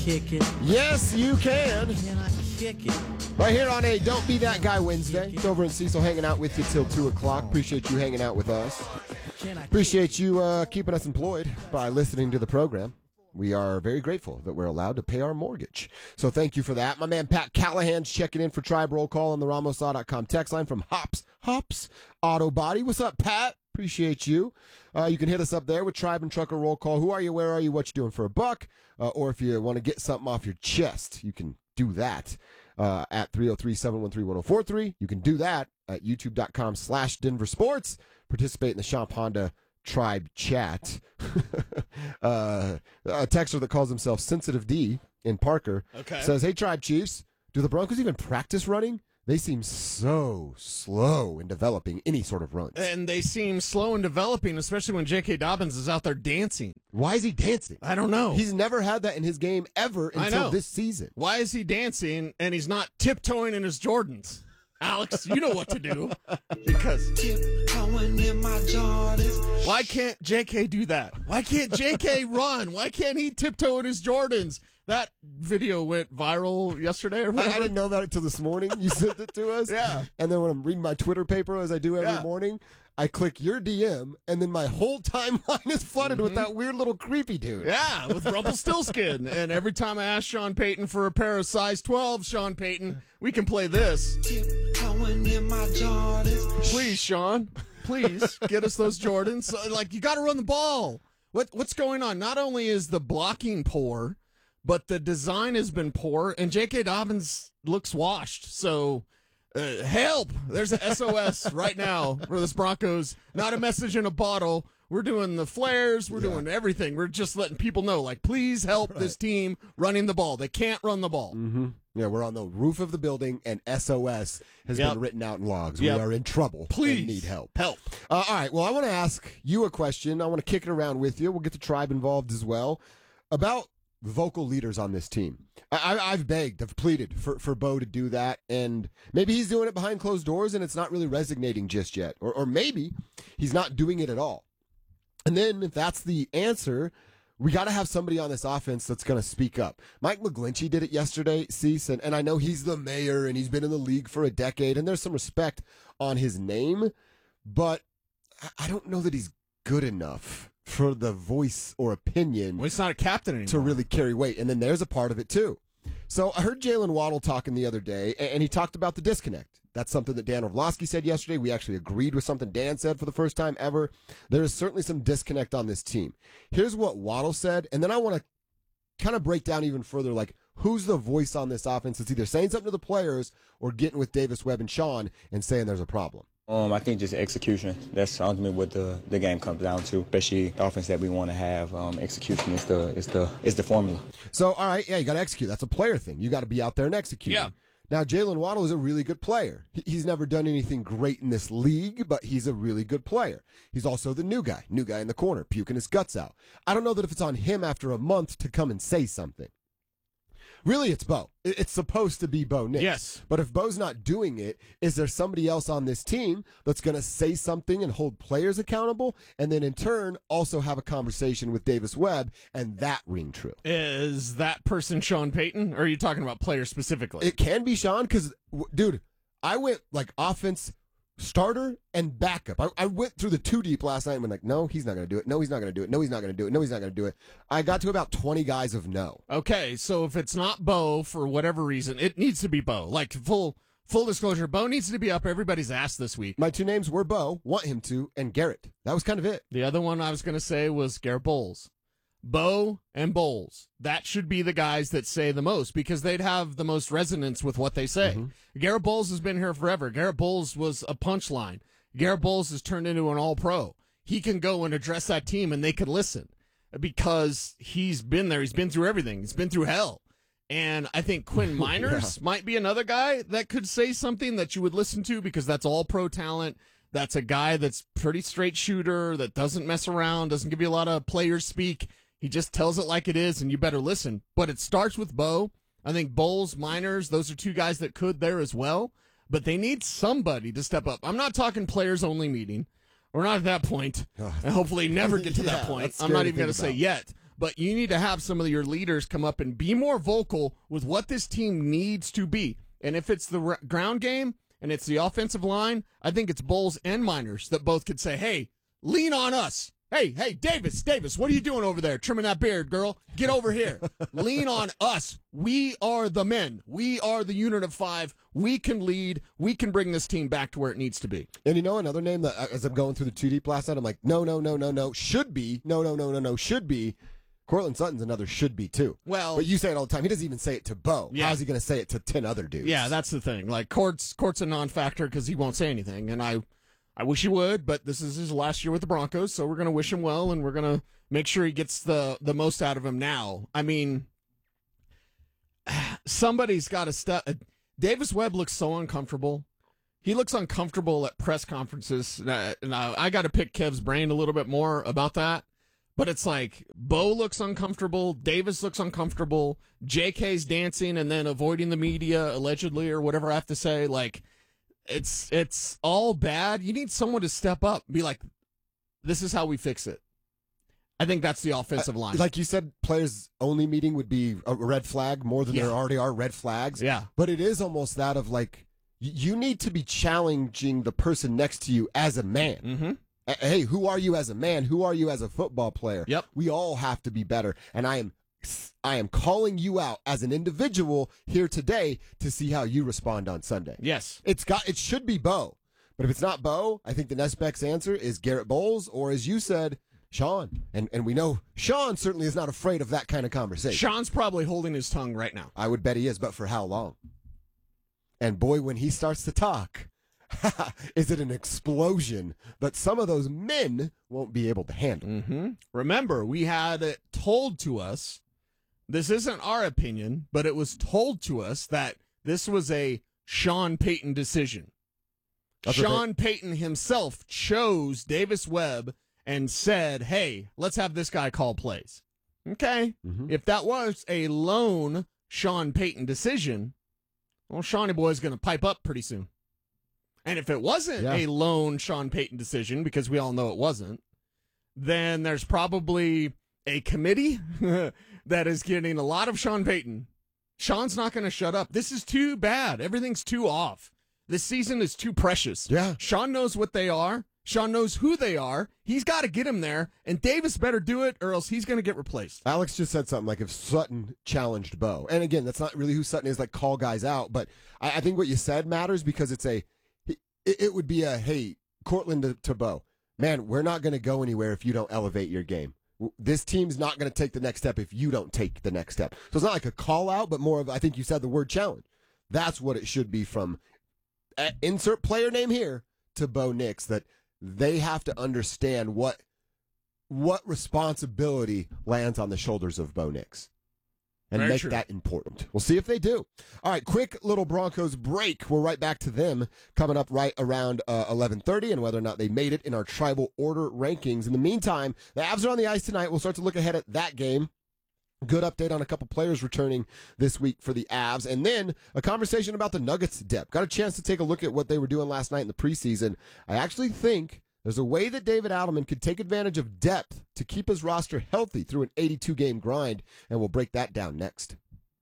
kick it? Yes, you can. Can I kick it? Right here on a Don't Be That Guy Wednesday. Dover and Cecil hanging out with you till 2 o'clock. Appreciate you hanging out with us. Appreciate you keeping us employed by listening to the program. We are very grateful that we're allowed to pay our mortgage. So thank you for that. My man Pat Callahan's checking in for Tribe Roll Call on the RamosLaw.com text line from Hops Auto Body. What's up, Pat? Appreciate you. You can hit us up there with Tribe and Trucker Roll Call. Who are you? Where are you? What you doing for a buck? Or if you want to get something off your chest, you can do that at 303-713-1043. You can do that at youtube.com/Denver Sports. Participate in the Champ Honda Tribe chat. A texter that calls himself Sensitive D in Parker says, "Hey, Tribe Chiefs, do the Broncos even practice running? They seem so slow in developing any sort of runs." And they seem slow in developing, especially when J.K. Dobbins is out there dancing. Why is he dancing? I don't know. He's never had that in his game ever until this season. Why is he dancing and he's not tiptoeing in his Jordans? Alex, you know what to do. Because Tiptoeing in my Jordans. why can't J.K. do that? Why can't J.K. run? Why can't he tiptoe in his Jordans? That video went viral yesterday or whatever. I didn't know about it until this morning. You sent it to us. Yeah. And then when I'm reading my Twitter paper, as I do every morning, I click your DM, and then my whole timeline is flooded with that weird little creepy dude. Yeah, with Rumpelstiltskin. And every time I ask Sean Payton for a pair of size 12, Sean Payton, we can play this. Tiptoeing in my Jordans. Please, Sean, please get us those Jordans. Like, you got to run the ball. What's going on? Not only is the blocking poor, but the design has been poor, and J.K. Dobbins looks washed. So, help! There's a SOS right now for this Broncos. Not a message in a bottle. We're doing the flares. We're doing everything. We're just letting people know, like, please help this team running the ball. They can't run the ball. Mm-hmm. Yeah, we're on the roof of the building, and SOS has been written out in logs. We are in trouble. Please and need help. Help. All right. Well, I want to ask you a question. I want to kick it around with you. We'll get the Tribe involved as well about vocal leaders on this team. I've begged, I've pleaded for Bo to do that, and maybe he's doing it behind closed doors and it's not really resonating just yet. Or maybe he's not doing it at all. And then if that's the answer, we got to have somebody on this offense that's going to speak up. Mike McGlinchey did it yesterday, Cease, and I know he's the mayor and he's been in the league for a decade, and there's some respect on his name, but I don't know that he's good enough for the voice or opinion. Well, he's not a captain anymore. To really carry weight. And then there's a part of it, too. So I heard Jalen Waddle talking the other day, and he talked about the disconnect. That's something that Dan Orlovsky said yesterday. We actually agreed with something Dan said for the first time ever. There is certainly some disconnect on this team. Here's what Waddle said, and then I want to kind of break down even further, like, who's the voice on this offense that's either saying something to the players or getting with Davis Webb and Sean and saying there's a problem. I think just execution. That's ultimately what the game comes down to, especially the offense that we want to have. Execution is the formula. So, all right, you got to execute. That's a player thing. You got to be out there and execute. Yeah. Now, Jalen Waddle is a really good player. He's never done anything great in this league, but he's a really good player. He's also the new guy in the corner, puking his guts out. I don't know that if it's on him after a month to come and say something. Really, it's Bo. It's supposed to be Bo Nix. Yes. But if Bo's not doing it, is there somebody else on this team that's going to say something and hold players accountable, and then in turn also have a conversation with Davis Webb and that ring true? Is that person Sean Payton, or are you talking about players specifically? It can be Sean because, dude, I went like offense, starter, and backup. I went through the two deep last night and went like, no, he's not going to do it. No, he's not going to do it. No, he's not going to do it. No, he's not going to do it. I got to about 20 guys of no. Okay, so if it's not Bo for whatever reason, it needs to be Bo. Like, full disclosure, Bo needs to be up everybody's ass this week. My two names were Bo, want him to, and Garrett. That was kind of it. The other one I was going to say was Garrett Bowles. Bo and Bowles. That should be the guys that say the most because they'd have the most resonance with what they say. Mm-hmm. Garrett Bowles has been here forever. Garrett Bowles was a punchline. Garrett Bowles has turned into an all-pro. He can go and address that team and they could listen because he's been there. He's been through everything. He's been through hell. And I think Quinn Miners might be another guy that could say something that you would listen to because that's all-pro talent. That's a guy that's pretty straight shooter, that doesn't mess around, doesn't give you a lot of players speak. He just tells it like it is, and you better listen. But it starts with Bo. I think Bowles, Miners, those are two guys that could there as well. But they need somebody to step up. I'm not talking players-only meeting. We're not at that point. And hopefully never get to that point. I'm not even going to say yet. but you need to have some of your leaders come up and be more vocal with what this team needs to be. And if it's the ground game and it's the offensive line, I think it's Bowles and Miners that both could say, hey, lean on us. Hey, Davis, what are you doing over there? Trimming that beard, girl. Get over here. Lean on us. We are the men. We are the unit of 5. We can lead. We can bring this team back to where it needs to be. And you know another name that, as I'm going through the 2 deep last night, I'm like, no, should be. No, should be. Cortland Sutton's another should be, too. Well, but you say it all the time. He doesn't even say it to Bo. Yeah. How's he going to say it to 10 other dudes? Yeah, that's the thing. Like, Court's a non-factor because he won't say anything, and I wish he would, but this is his last year with the Broncos, so we're going to wish him well, and we're going to make sure he gets the most out of him now. I mean, somebody's got to step. Davis Webb looks so uncomfortable. He looks uncomfortable at press conferences. And I got to pick Kev's brain a little bit more about that. But it's like Bo looks uncomfortable. Davis looks uncomfortable. JK's dancing and then avoiding the media, allegedly, or whatever I have to say. Like, it's all bad. You need someone to step up and be like, this is how we fix it. I think that's the offensive line. Like you said, players only meeting would be a red flag more than there already are red flags. Yeah. But it is almost that of like, you need to be challenging the person next to you as a man. Mm-hmm. Hey, who are you as a man? Who are you as a football player? Yep. We all have to be better. And I am calling you out as an individual here today to see how you respond on Sunday. Yes. It should be Bo. But if it's not Bo, I think the next best answer is Garrett Bowles, or as you said, Sean. And we know Sean certainly is not afraid of that kind of conversation. Sean's probably holding his tongue right now. I would bet he is, but for how long? And boy, when he starts to talk, is it an explosion that some of those men won't be able to handle? Mm-hmm. Remember, we had it told to us, this isn't our opinion, but it was told to us that this was a Sean Payton decision. Sean Payton himself chose Davis Webb and said, hey, let's have this guy call plays. Okay. Mm-hmm. If that was a lone Sean Payton decision, well, Shawnee Boy is going to pipe up pretty soon. And if it wasn't a lone Sean Payton decision, because we all know it wasn't, then there's probably a committee that is getting a lot of Sean Payton. Sean's not going to shut up. This is too bad. Everything's too off. This season is too precious. Yeah. Sean knows what they are. Sean knows who they are. He's got to get him there, and Davis better do it, or else he's going to get replaced. Alex just said something like if Sutton challenged Bo. And again, that's not really who Sutton is, like call guys out. But I think what you said matters because it would be a, hey, Cortland to Bo. Man, we're not going to go anywhere if you don't elevate your game. This team's not going to take the next step if you don't take the next step. So it's not like a call out, but more of, I think you said the word challenge. That's what it should be from insert player name here to Bo Nix, that they have to understand what responsibility lands on the shoulders of Bo Nix and Very make true. that important. We'll see if they do. All right, quick little Broncos break. We're right back to them coming up right around 11:30 and whether or not they made it in our tribal order rankings. In the meantime, the Avs are on the ice tonight. We'll start to look ahead at that game. Good update on a couple players returning this week for the Avs. And then a conversation about the Nuggets depth. Got a chance to take a look at what they were doing last night in the preseason. I actually think there's a way that David Adelman could take advantage of depth to keep his roster healthy through an 82-game grind, and we'll break that down next.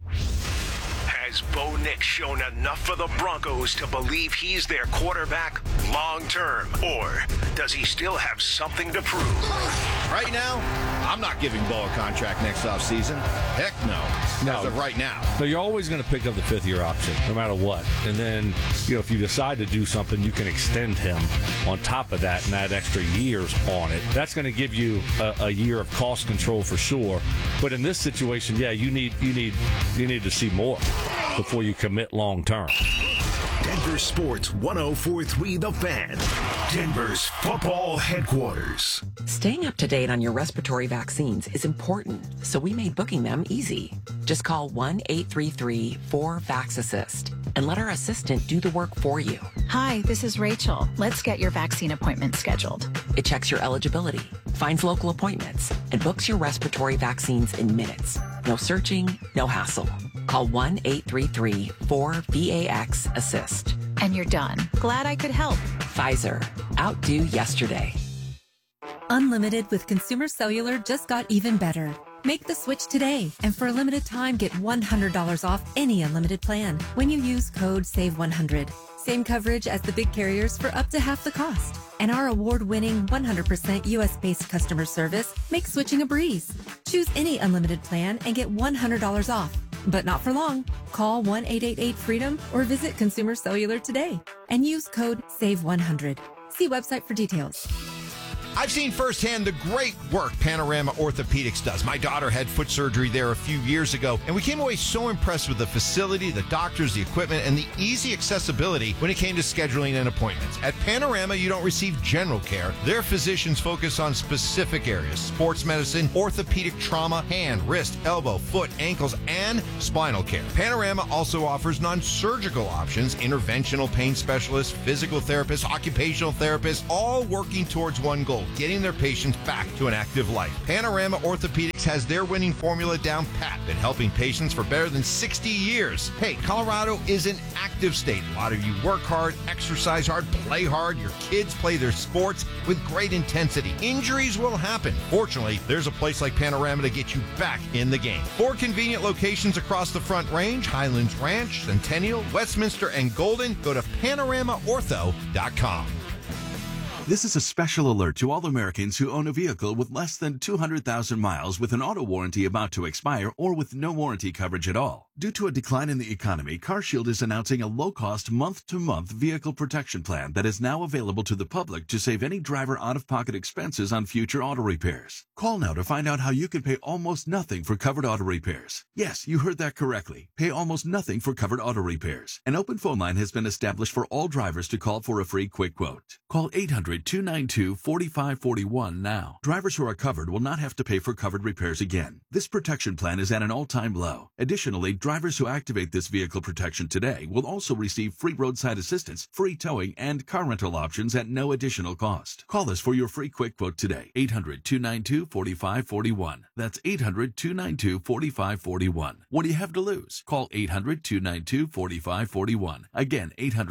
Has Bo Nix shown enough for the Broncos to believe he's their quarterback long-term? Or does he still have something to prove? Right now, I'm not giving Bo a contract next offseason. Heck no. As of right now. No, you're always going to pick up the fifth-year option, no matter what. And then, if you decide to do something, you can extend him on top of that and add extra years on it. That's going to give you a year of cost control for sure. But in this situation, yeah, you need to see more before you commit long-term. Denver Sports 104.3 The Fan. Denver's football headquarters. Staying up to date on your respiratory vaccines is important, so we made booking them easy. Just call 1-833-4VAX-ASSIST and let our assistant do the work for you. Hi, this is Rachel. Let's get your vaccine appointment scheduled. It checks your eligibility, finds local appointments, and books your respiratory vaccines in minutes. No searching, no hassle. Call 1-833-4VAX-ASSIST. And you're done. Glad I could help. Pfizer. Outdo yesterday. Unlimited with Consumer Cellular just got even better. Make the switch today, and for a limited time, get $100 off any unlimited plan when you use code SAVE100. Same coverage as the big carriers for up to half the cost. And our award-winning 100% U.S.-based customer service makes switching a breeze. Choose any unlimited plan and get $100 off. But not for long. Call 1-888-FREEDOM or visit Consumer Cellular today and use code SAVE100. See website for details. I've seen firsthand the great work Panorama Orthopedics does. My daughter had foot surgery there a few years ago, and we came away so impressed with the facility, the doctors, the equipment, and the easy accessibility when it came to scheduling and appointments. At Panorama, you don't receive general care. Their physicians focus on specific areas: sports medicine, orthopedic trauma, hand, wrist, elbow, foot, ankles, and spinal care. Panorama also offers non-surgical options: interventional pain specialists, physical therapists, occupational therapists, all working towards one goal: getting their patients back to an active life. Panorama Orthopedics has their winning formula down pat, been helping patients for better than 60 years. Hey, Colorado is an active state. A lot of you work hard, exercise hard, play hard. Your kids play their sports with great intensity. Injuries will happen. Fortunately, there's a place like Panorama to get you back in the game. 4 convenient locations across the Front Range: Highlands Ranch, Centennial, Westminster, and Golden. Go to panoramaortho.com. This is a special alert to all Americans who own a vehicle with less than 200,000 miles with an auto warranty about to expire or with no warranty coverage at all. Due to a decline in the economy, CarShield is announcing a low-cost month-to-month vehicle protection plan that is now available to the public to save any driver out-of-pocket expenses on future auto repairs. Call now to find out how you can pay almost nothing for covered auto repairs. Yes, you heard that correctly. Pay almost nothing for covered auto repairs. An open phone line has been established for all drivers to call for a free quick quote. Call 800-292-4541 now. Drivers who are covered will not have to pay for covered repairs again. This protection plan is at an all-time low. Additionally, drivers who activate this vehicle protection today will also receive free roadside assistance, free towing, and car rental options at no additional cost. Call us for your free quick quote today. 800-292-4541. That's 800-292-4541. What do you have to lose? Call 800-292-4541. Again,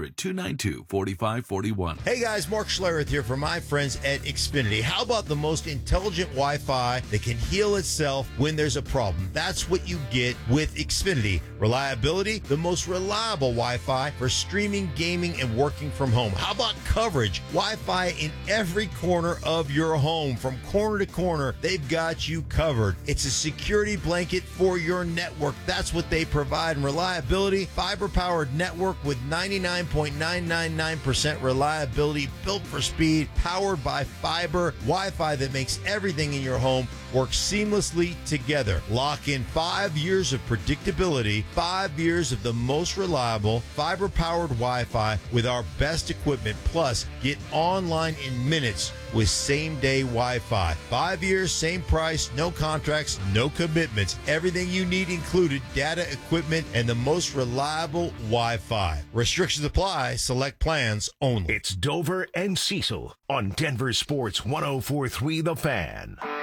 800-292-4541. Hey guys, Mark Schlereth here from my friends at Xfinity. How about the most intelligent Wi-Fi that can heal itself when there's a problem? That's what you get with Xfinity. Reliability, the most reliable Wi-Fi for streaming, gaming, and working from home. How about coverage? Wi-Fi in every corner of your home. From corner to corner, they've got you covered. It's a security blanket for your network. That's what they provide. And reliability, fiber-powered network with 99.999% reliability, built for speed, powered by fiber, Wi-Fi that makes everything in your home work seamlessly together. Lock in 5 years of predictability, 5 years of the most reliable fiber-powered Wi-Fi with our best equipment. Plus, get online in minutes with same-day Wi-Fi. 5 years, same price, no contracts, no commitments. Everything you need included: data, equipment, and the most reliable Wi-Fi. Restrictions apply. Select plans only. It's Dover and Cecil on Denver Sports 104.3 The Fan.